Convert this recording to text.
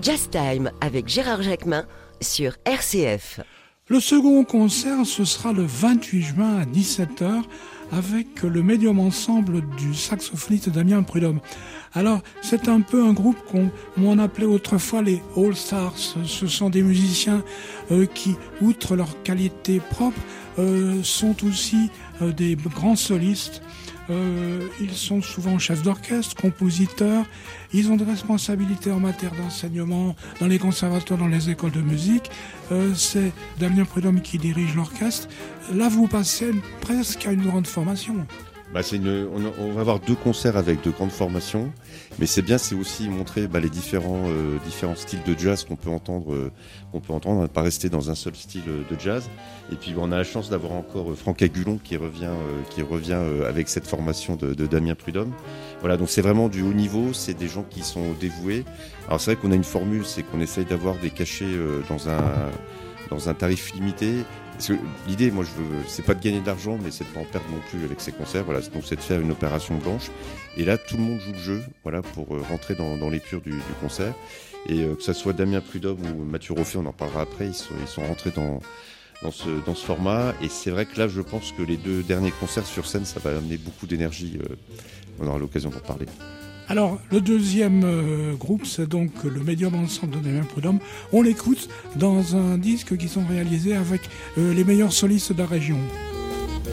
Jazz Time avec Gérard Jacquemin sur RCF. Le second concert, ce sera le 28 juin à 17h avec le médium ensemble du saxophoniste Damien Prudhomme. Alors, c'est un peu un groupe qu'on appelait autrefois les All Stars. Ce sont des musiciens qui, outre leur qualité propre, sont aussi des grands solistes. Ils sont souvent chefs d'orchestre, compositeurs. Ils ont des responsabilités en matière d'enseignement dans les conservatoires, dans les écoles de musique. C'est Damien Prudhomme qui dirige l'orchestre. Là, vous passez presque à une grande formation. On va avoir 2 concerts avec de grandes formations, mais c'est bien, c'est aussi montrer les différents styles de jazz qu'on peut entendre, on va pas rester dans un seul style de jazz. Et puis on a la chance d'avoir encore Franck Agulon qui revient avec cette formation de Damien Prudhomme. Voilà, donc c'est vraiment du haut niveau, c'est des gens qui sont dévoués. Alors c'est vrai qu'on a une formule, c'est qu'on essaye d'avoir des cachets dans un tarif limité. Parce que l'idée, c'est pas de gagner de l'argent, mais c'est de pas en perdre non plus avec ces concerts. Voilà, donc c'est de faire une opération blanche. Et là, tout le monde joue le jeu, voilà, pour rentrer dans l'épure du concert. Et que ça soit Damien Prudhomme ou Mathieu Roffet, on en parlera après, ils sont rentrés dans ce format. Et c'est vrai que là, je pense que les 2 derniers concerts sur scène, ça va amener beaucoup d'énergie. On aura l'occasion d'en parler. Alors, le deuxième groupe, c'est donc le médium ensemble de Damien Prudhomme. On l'écoute dans un disque qui sont réalisés avec les meilleurs solistes de la région.